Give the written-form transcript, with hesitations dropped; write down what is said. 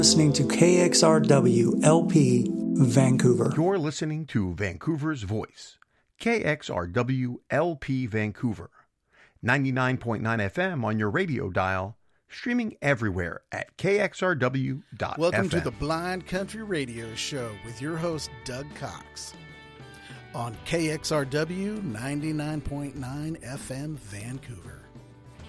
Listening to KXRW LP Vancouver. You're listening to Vancouver's Voice, KXRW LP Vancouver, 99.9 FM on your radio dial, streaming everywhere at kxrw.fm. Welcome to the Blind Country Radio Show with your host, Doug Cox, on KXRW 99.9 FM Vancouver.